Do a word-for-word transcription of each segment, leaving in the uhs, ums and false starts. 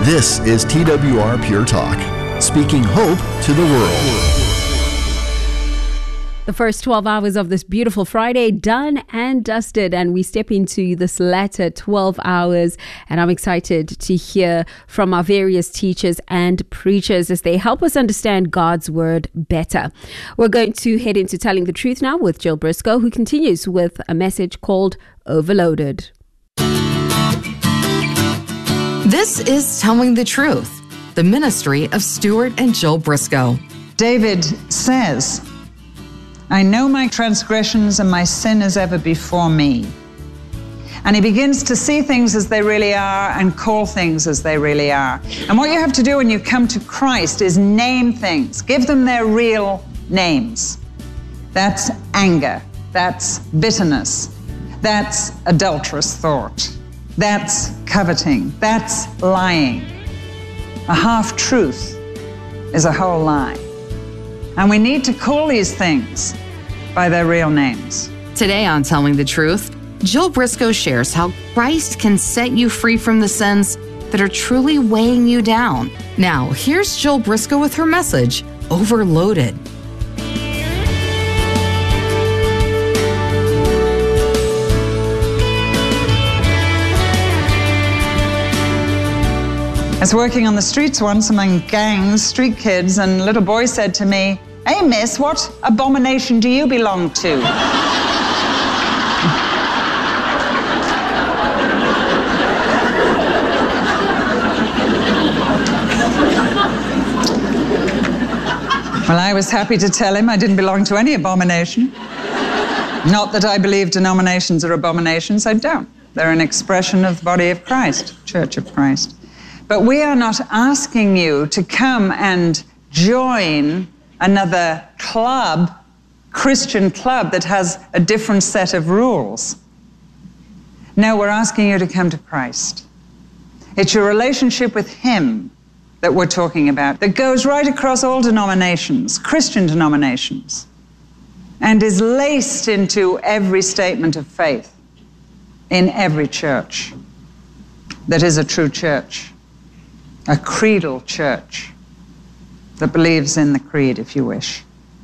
This is T W R Pure Talk, speaking hope to the world. The first twelve hours of this beautiful Friday done and dusted, and we step into this latter twelve hours, and I'm excited to hear from our various teachers and preachers as they help us understand God's word better. We're going to head into Telling the Truth now with Jill Briscoe, who continues with a message called Overloaded. This is Telling the Truth, the ministry of Stuart and Jill Briscoe. David says, I know my transgressions and my sin is ever before me. And he begins to see things as they really are and call things as they really are. And what you have to do when you come to Christ is name things. Give them their real names. That's anger. That's bitterness. That's adulterous thought. That's coveting. That's lying. A half-truth is a whole lie. And we need to call these things by their real names. Today on Telling the Truth, Jill Briscoe shares how Christ can set you free from the sins that are truly weighing you down. Now, here's Jill Briscoe with her message, Overloaded. I was working on the streets once among gangs, street kids, and a little boy said to me, "Hey, miss, what abomination do you belong to?" Well, I was happy to tell him I didn't belong to any abomination. Not that I believe denominations are abominations, I don't. They're an expression of the body of Christ, Church of Christ. But we are not asking you to come and join another club, Christian club, that has a different set of rules. No, we're asking you to come to Christ. It's your relationship with Him that we're talking about, that goes right across all denominations, Christian denominations, and is laced into every statement of faith in every church that is a true church. A creedal church that believes in the creed, if you wish.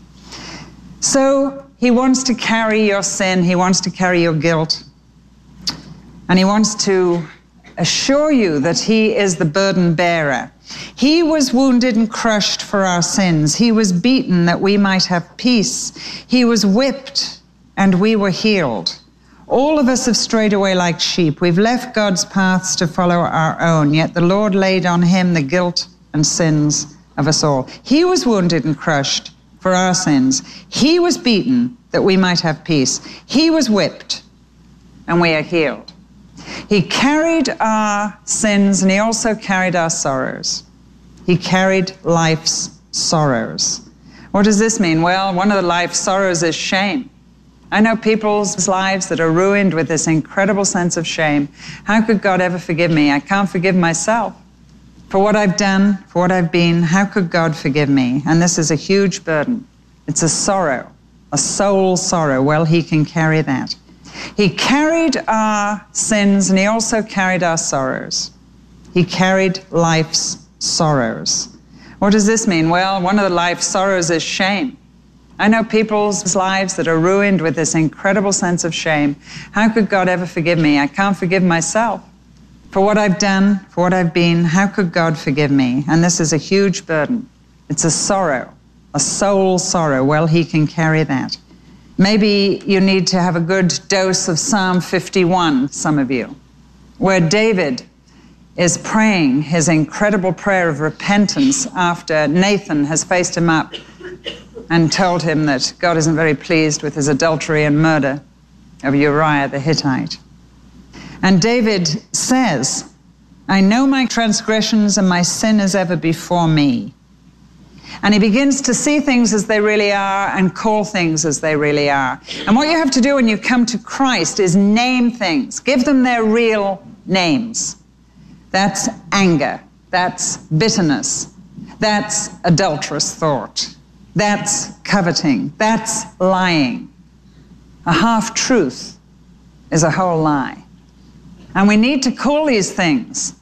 So He wants to carry your sin, He wants to carry your guilt, and He wants to assure you that He is the burden bearer. He was wounded and crushed for our sins. He was beaten that we might have peace. He was whipped and we were healed. All of us have strayed away like sheep. We've left God's paths to follow our own, yet the Lord laid on Him the guilt and sins of us all. He was wounded and crushed for our sins. He was beaten that we might have peace. He was whipped and we are healed. He carried our sins and He also carried our sorrows. He carried life's sorrows. What does this mean? Well, one of the life's sorrows is shame. I know people's lives that are ruined with this incredible sense of shame. How could God ever forgive me? I can't forgive myself for what I've done, for what I've been. How could God forgive me? And this is a huge burden. It's a sorrow, a soul sorrow. Well, He can carry that. He carried our sins and He also carried our sorrows. He carried life's sorrows. What does this mean? Well, one of the life's sorrows is shame. I know people's lives that are ruined with this incredible sense of shame. How could God ever forgive me? I can't forgive myself for what I've done, for what I've been. How could God forgive me? And this is a huge burden. It's a sorrow, a soul sorrow. Well, He can carry that. Maybe you need to have a good dose of Psalm fifty-one, some of you, where David is praying his incredible prayer of repentance after Nathan has faced him up and told him that God isn't very pleased with his adultery and murder of Uriah the Hittite. And David says, I know my transgressions and my sin is ever before me. And he begins to see things as they really are and call things as they really are. And what you have to do when you come to Christ is name things. Give them their real names. That's anger. That's bitterness. That's adulterous thought. That's coveting. That's lying. A half-truth is a whole lie. And we need to call these things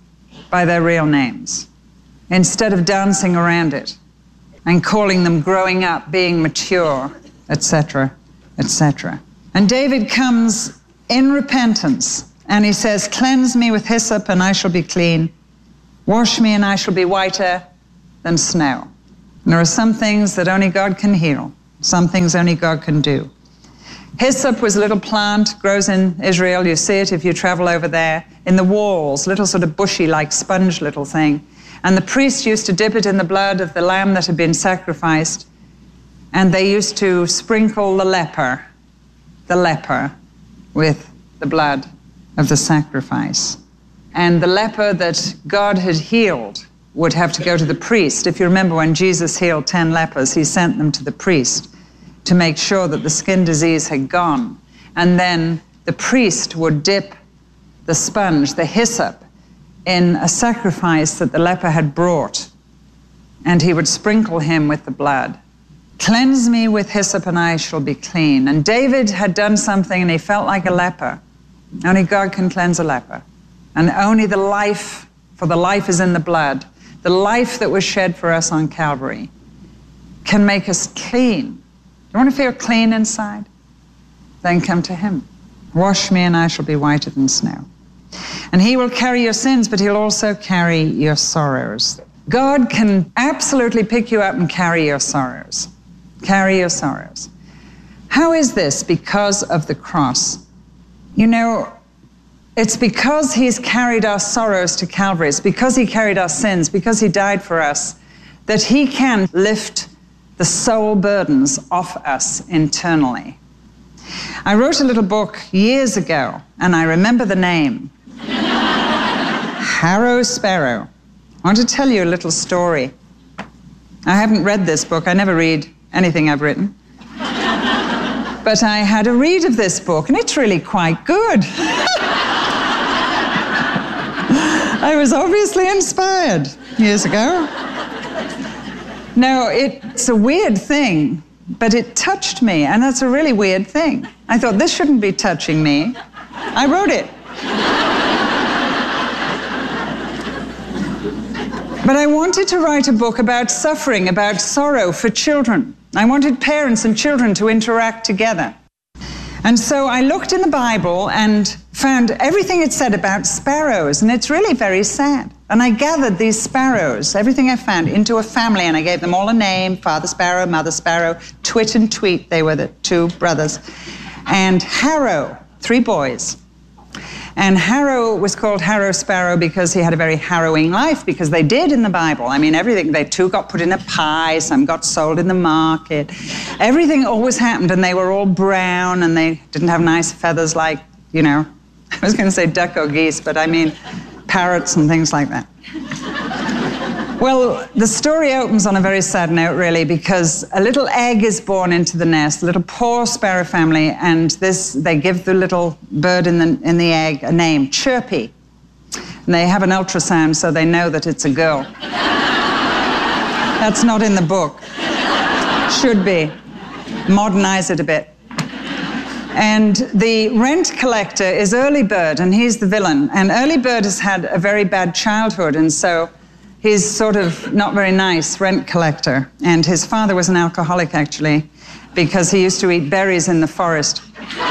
by their real names, instead of dancing around it and calling them growing up, being mature, et cetera, et cetera. And David comes in repentance, and he says, cleanse me with hyssop, and I shall be clean. Wash me, and I shall be whiter than snow. And there are some things that only God can heal, some things only God can do. Hyssop was a little plant, grows in Israel. You see it if you travel over there, in the walls, little sort of bushy, like sponge little thing. And the priest used to dip it in the blood of the lamb that had been sacrificed, and they used to sprinkle the leper, the leper, with the blood of the sacrifice. And the leper that God had healed would have to go to the priest. If you remember when Jesus healed ten lepers, he sent them to the priest to make sure that the skin disease had gone. And then the priest would dip the sponge, the hyssop, in a sacrifice that the leper had brought, and he would sprinkle him with the blood. Cleanse me with hyssop and I shall be clean. And David had done something and he felt like a leper. Only God can cleanse a leper. And only the life, for the life is in the blood, the life that was shed for us on Calvary, can make us clean. You want to feel clean inside? Then come to him. Wash me and I shall be whiter than snow. And he will carry your sins, but he'll also carry your sorrows. God can absolutely pick you up and carry your sorrows. Carry your sorrows. How is this? Because of the cross. You know, it's because he's carried our sorrows to Calvary. It's because he carried our sins, because he died for us, that he can lift the soul burdens off us internally. I wrote a little book years ago, and I remember the name. Harrow Sparrow. I want to tell you a little story. I haven't read this book. I never read anything I've written. But I had a read of this book, and it's really quite good. I was obviously inspired years ago. No, it's a weird thing, but it touched me, and that's a really weird thing. I thought, this shouldn't be touching me. I wrote it. But I wanted to write a book about suffering, about sorrow for children. I wanted parents and children to interact together. And so I looked in the Bible and found everything it said about sparrows, and it's really very sad. And I gathered these sparrows, everything I found, into a family, and I gave them all a name: Father Sparrow, Mother Sparrow, Twit and Tweet, they were the two brothers, and Harrow, three boys. And Harrow was called Harrow Sparrow because he had a very harrowing life, because they did in the Bible. I mean, everything, they two got put in a pie, some got sold in the market. Everything always happened, and they were all brown, and they didn't have nice feathers like, you know, I was going to say duck or geese, but I mean parrots and things like that. Well, the story opens on a very sad note, really, because a little egg is born into the nest, a little poor sparrow family, and this, they give the little bird in the, in the egg a name, Chirpy. And they have an ultrasound so they know that it's a girl. That's not in the book. Should be. Modernize it a bit. And the rent collector is Early Bird, and he's the villain. And Early Bird has had a very bad childhood, and so he's sort of not very nice rent collector. And his father was an alcoholic, actually, because he used to eat berries in the forest.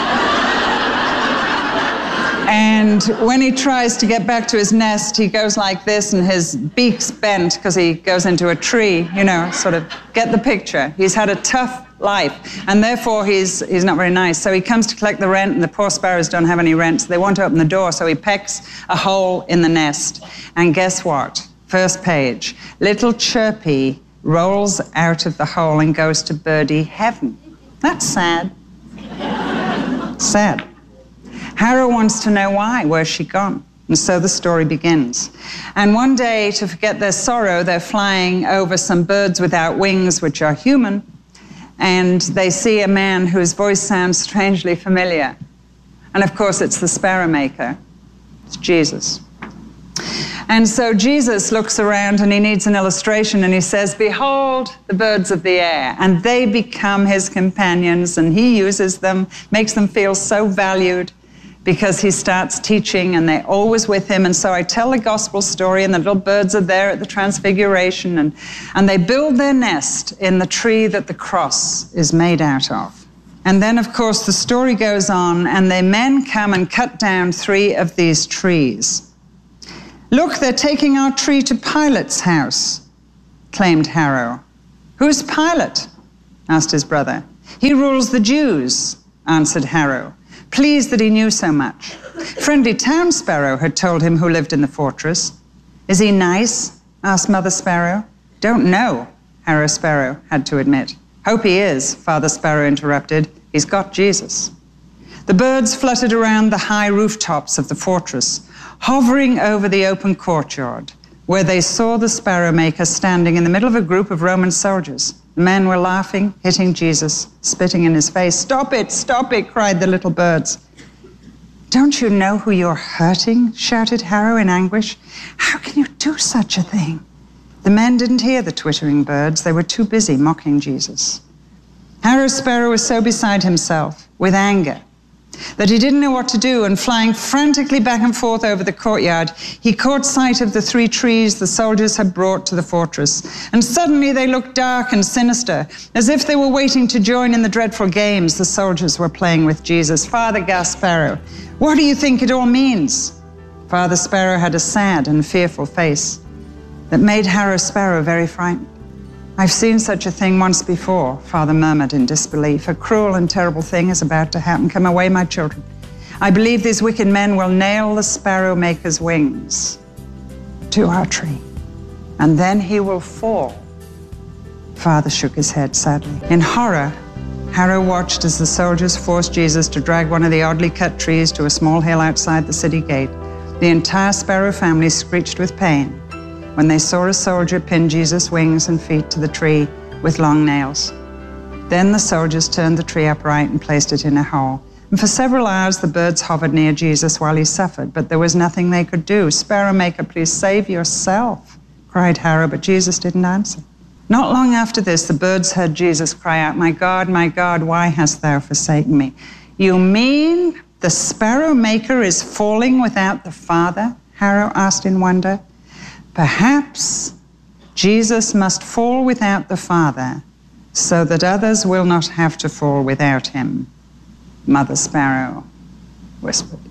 And when he tries to get back to his nest, he goes like this, and his beak's bent because he goes into a tree, you know, sort of get the picture. He's had a tough life, and therefore he's, he's not very nice. So he comes to collect the rent, and the poor sparrows don't have any rent, so they won't open the door, so he pecks a hole in the nest. And guess what? First page, little Chirpy rolls out of the hole and goes to birdie heaven. That's sad. Sad. Harrow wants to know why. Where's she gone? And so the story begins. And one day, to forget their sorrow, they're flying over some birds without wings, which are human, and they see a man whose voice sounds strangely familiar. And of course, it's the sparrow maker. It's Jesus. And so Jesus looks around, and he needs an illustration, and he says, behold the birds of the air. And they become his companions, and he uses them, makes them feel so valued, because he starts teaching and they're always with him. And so I tell the gospel story, and the little birds are there at the Transfiguration, and, and they build their nest in the tree that the cross is made out of. And then, of course, the story goes on, and the men come and cut down three of these trees. "Look, they're taking our tree to Pilate's house," claimed Harrow. "Who's Pilate?" asked his brother. "He rules the Jews," answered Harrow, pleased that he knew so much. Friendly Town Sparrow had told him who lived in the fortress. "Is he nice?" asked Mother Sparrow. "Don't know," Harrow Sparrow had to admit. "Hope he is," Father Sparrow interrupted. "He's got Jesus." The birds fluttered around the high rooftops of the fortress, hovering over the open courtyard, where they saw the sparrow maker standing in the middle of a group of Roman soldiers. The men were laughing, hitting Jesus, spitting in his face. "Stop it, stop it," cried the little birds. "Don't you know who you're hurting?" shouted Harrow in anguish. "How can you do such a thing?" The men didn't hear the twittering birds. They were too busy mocking Jesus. Harrow Sparrow was so beside himself with anger that he didn't know what to do, and flying frantically back and forth over the courtyard, he caught sight of the three trees the soldiers had brought to the fortress. And suddenly they looked dark and sinister, as if they were waiting to join in the dreadful games the soldiers were playing with Jesus. "Father," gasped Sparrow, "what do you think it all means?" Father Sparrow had a sad and fearful face that made Harrow Sparrow very frightened. "I've seen such a thing once before," Father murmured in disbelief. "A cruel and terrible thing is about to happen. Come away, my children. I believe these wicked men will nail the sparrow maker's wings to our tree, and then he will fall." Father shook his head sadly. In horror, Harrow watched as the soldiers forced Jesus to drag one of the oddly cut trees to a small hill outside the city gate. The entire sparrow family screeched with pain when they saw a soldier pin Jesus' wings and feet to the tree with long nails. Then the soldiers turned the tree upright and placed it in a hole. And for several hours the birds hovered near Jesus while he suffered, but there was nothing they could do. "Sparrow maker, please save yourself," cried Harrow, but Jesus didn't answer. Not long after this, the birds heard Jesus cry out, "My God, my God, why hast thou forsaken me?" "You mean the sparrow maker is falling without the Father?" Harrow asked in wonder. "Perhaps Jesus must fall without the Father so that others will not have to fall without him," Mother Sparrow whispered.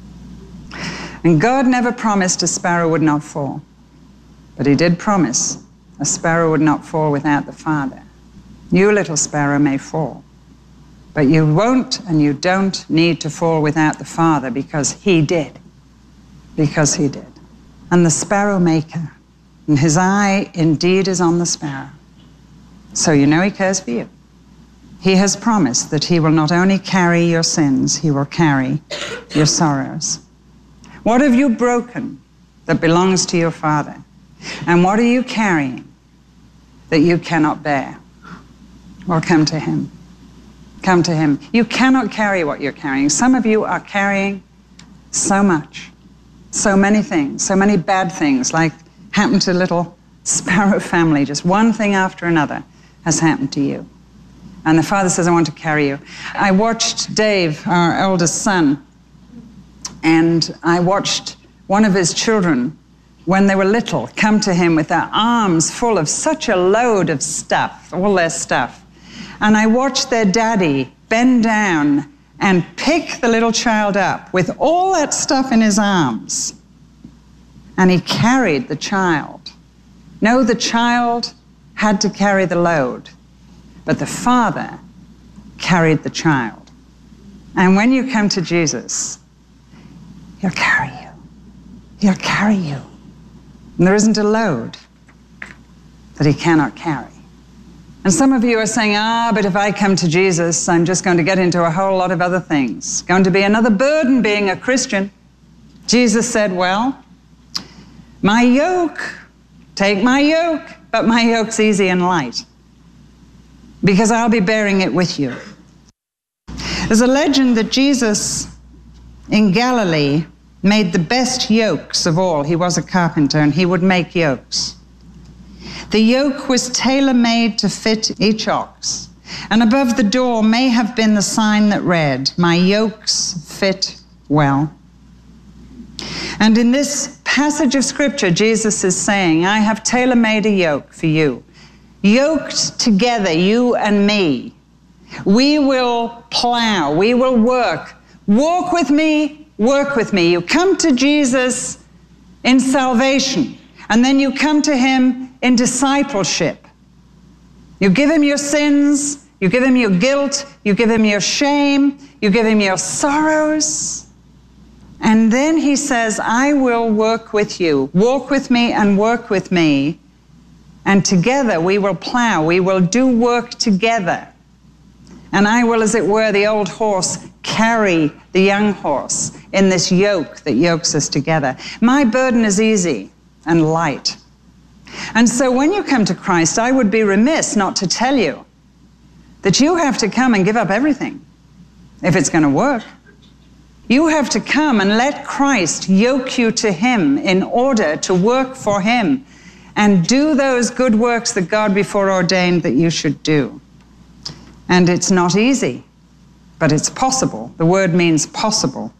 And God never promised a sparrow would not fall, but he did promise a sparrow would not fall without the Father. You, little sparrow, may fall, but you won't and you don't need to fall without the Father, because he did. Because he did. And the sparrow maker, and his eye indeed is on the sparrow. So you know he cares for you. He has promised that he will not only carry your sins, he will carry your sorrows. What have you broken that belongs to your Father? And what are you carrying that you cannot bear? Well, come to him. Come to him. You cannot carry what you're carrying. Some of you are carrying so much, so many things, so many bad things, like happened to little sparrow family. Just one thing after another has happened to you. And the Father says, I want to carry you. I watched Dave, our eldest son, and I watched one of his children, when they were little, come to him with their arms full of such a load of stuff, all their stuff. And I watched their daddy bend down and pick the little child up with all that stuff in his arms. And he carried the child. No, the child had to carry the load, but the Father carried the child. And when you come to Jesus, he'll carry you. He'll carry you. And there isn't a load that he cannot carry. And some of you are saying, ah, but if I come to Jesus, I'm just going to get into a whole lot of other things. Going to be another burden being a Christian. Jesus said, well, my yoke, take my yoke, but my yoke's easy and light, because I'll be bearing it with you. There's a legend that Jesus in Galilee made the best yokes of all. He was a carpenter and he would make yokes. The yoke was tailor-made to fit each ox, and above the door may have been the sign that read, my yokes fit well. And in this passage of Scripture, Jesus is saying, I have tailor-made a yoke for you. Yoked together, you and me, we will plow, we will work. Walk with me, work with me. You come to Jesus in salvation, and then you come to him in discipleship. You give him your sins, you give him your guilt, you give him your shame, you give him your sorrows. And then he says, I will work with you. Walk with me and work with me. And together we will plow. We will do work together. And I will, as it were, the old horse, carry the young horse in this yoke that yokes us together. My burden is easy and light. And so when you come to Christ, I would be remiss not to tell you that you have to come and give up everything if it's going to work. You have to come and let Christ yoke you to him in order to work for him and do those good works that God before ordained that you should do. And it's not easy, but it's possible. The word means possible.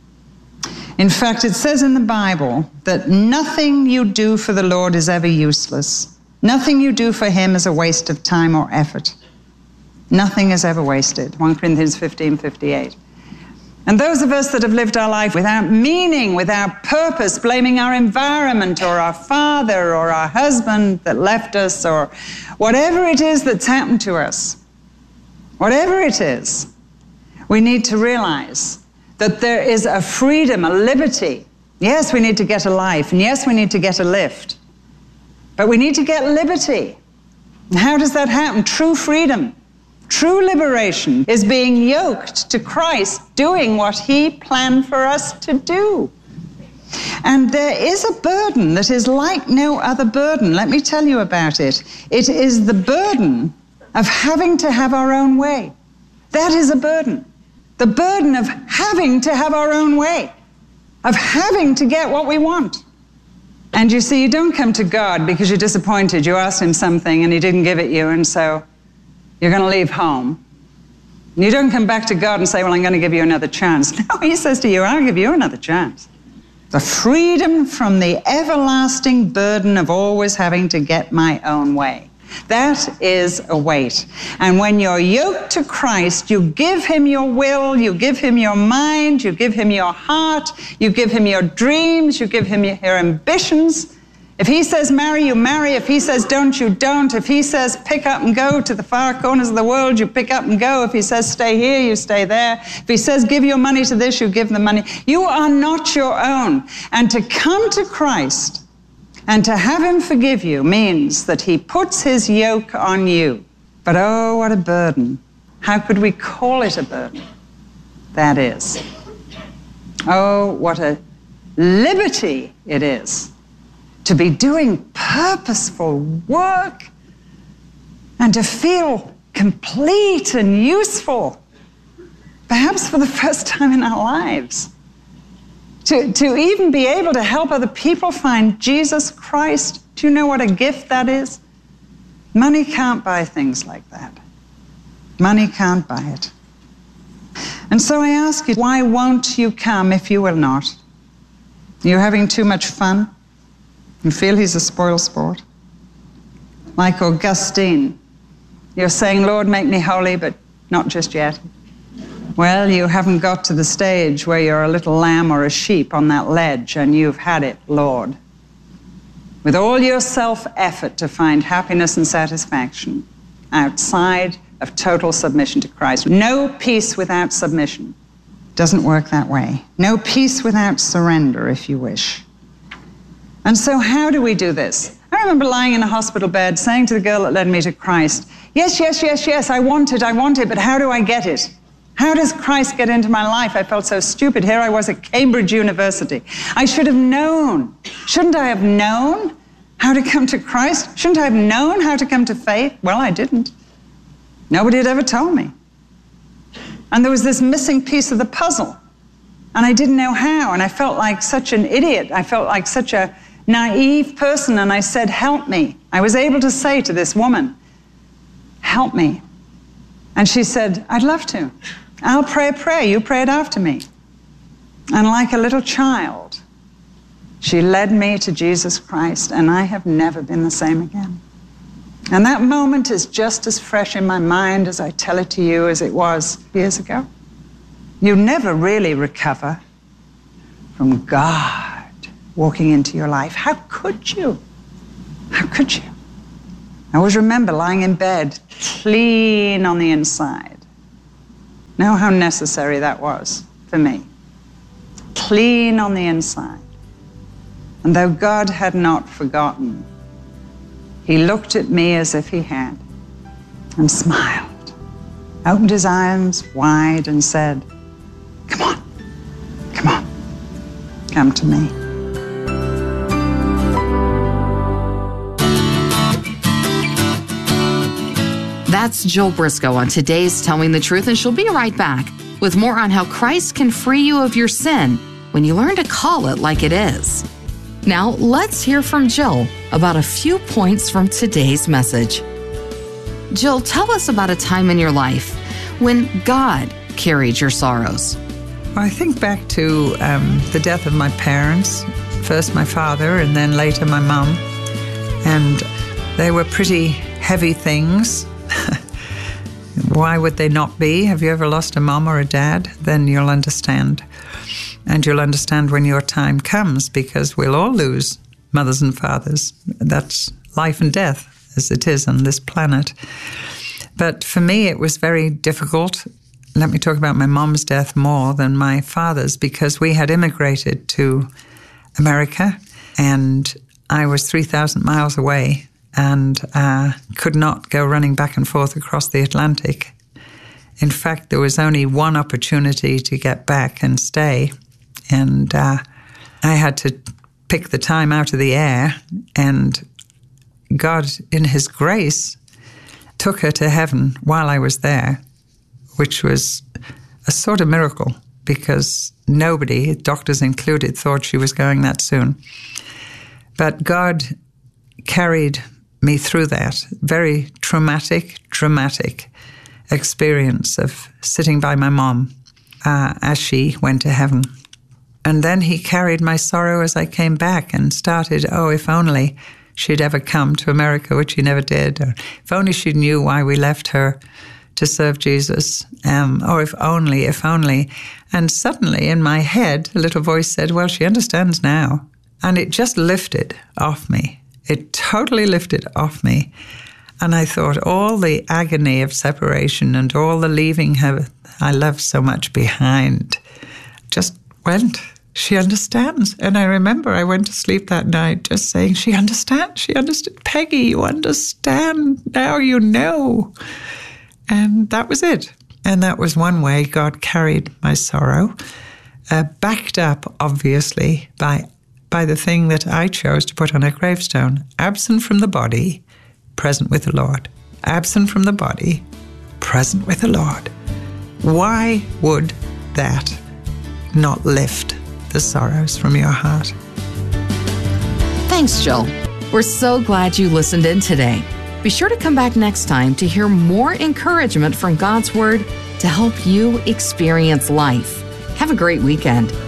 In fact, it says in the Bible that nothing you do for the Lord is ever useless. Nothing you do for him is a waste of time or effort. Nothing is ever wasted. First Corinthians fifteen fifty-eight. And those of us that have lived our life without meaning, without purpose, blaming our environment or our father or our husband that left us or whatever it is that's happened to us, whatever it is, we need to realize that there is a freedom, a liberty. Yes, we need to get a life, and yes, we need to get a lift, but we need to get liberty. And how does that happen? True freedom. True liberation is being yoked to Christ, doing what he planned for us to do. And there is a burden that is like no other burden. Let me tell you about it. It is the burden of having to have our own way. That is a burden. The burden of having to have our own way, of having to get what we want. And you see, you don't come to God because you're disappointed. You asked him something and he didn't give it you, and so you're going to leave home. And you don't come back to God and say, well, I'm going to give you another chance. No, he says to you, I'll give you another chance. The freedom from the everlasting burden of always having to get my own way. That is a weight. And when you're yoked to Christ, you give him your will, you give him your mind, you give him your heart, you give him your dreams, you give him your, your ambitions. If he says marry, you marry. If he says don't, you don't. If he says pick up and go to the far corners of the world, you pick up and go. If he says stay here, you stay there. If he says give your money to this, you give the money. You are not your own. And to come to Christ and to have him forgive you means that he puts his yoke on you. But oh, what a burden. How could we call it a burden? That is. Oh, what a liberty it is to be doing purposeful work and to feel complete and useful, perhaps for the first time in our lives. To, to even be able to help other people find Jesus Christ. Do you know what a gift that is? Money can't buy things like that. Money can't buy it. And so I ask you, why won't you come if you will not? You're having too much fun? You feel he's a spoil sport? Like Augustine, you're saying, Lord, make me holy, but not just yet. Well, you haven't got to the stage where you're a little lamb or a sheep on that ledge and you've had it, Lord. With all your self-effort to find happiness and satisfaction outside of total submission to Christ. No peace without submission. Doesn't work that way. No peace without surrender, if you wish. And so how do we do this? I remember lying in a hospital bed saying to the girl that led me to Christ, yes, yes, yes, yes, I want it, I want it, but how do I get it? How does Christ get into my life? I felt so stupid. Here I was at Cambridge University. I should have known. Shouldn't I have known how to come to Christ? Shouldn't I have known how to come to faith? Well, I didn't. Nobody had ever told me. And there was this missing piece of the puzzle. And I didn't know how. And I felt like such an idiot. I felt like such a naive person. And I said, help me. I was able to say to this woman, help me. And she said, I'd love to. I'll pray a prayer. You pray it after me. And like a little child, She led me to Jesus Christ, and I have never been the same again. And that moment is just as fresh in my mind as I tell it to you as it was years ago. You never really recover from God walking into your life. How could you? How could you? I always remember lying in bed, clean on the inside. Know how necessary that was for me. Clean on the inside. And though God had not forgotten, he looked at me as if he had and smiled, opened his arms wide and said, "Come on, come on, come to me." That's Jill Briscoe on today's Telling the Truth, and she'll be right back with more on how Christ can free you of your sin when you learn to call it like it is. Now, let's hear from Jill about a few points from today's message. Jill, tell us about a time in your life when God carried your sorrows. Well, I think back to um, the death of my parents, first my father and then later my mum, and they were pretty heavy things. Why would they not be? Have you ever lost a mom or a dad? Then you'll understand. And you'll understand when your time comes, because we'll all lose mothers and fathers. That's life and death, as it is on this planet. But for me, it was very difficult. Let me talk about my mom's death more than my father's, because we had immigrated to America, and I was three thousand miles away and uh, could not go running back and forth across the Atlantic. In fact, there was only one opportunity to get back and stay. And uh, I had to pick the time out of the air, and God, in his grace, took her to heaven while I was there, which was a sort of miracle, because nobody, doctors included, thought she was going that soon. But God carried me through that very traumatic, dramatic experience of sitting by my mom uh, as she went to heaven. And then he carried my sorrow as I came back and started, oh, if only she'd ever come to America, which she never did, or if only she knew why we left her to serve Jesus, um, or if only, if only. And suddenly in my head, a little voice said, well, she understands now. And it just lifted off me. It totally lifted off me. And I thought all the agony of separation and all the leaving her I loved so much behind just went. She understands. And I remember I went to sleep that night just saying, she understands, she understands. Peggy, you understand. Now you know. And that was it. And that was one way God carried my sorrow, uh, backed up, obviously, by, by the thing that I chose to put on a gravestone. Absent from the body, present with the Lord. Absent from the body, present with the Lord. Why would that not lift the sorrows from your heart? Thanks, Jill. We're so glad you listened in today. Be sure to come back next time to hear more encouragement from God's Word to help you experience life. Have a great weekend.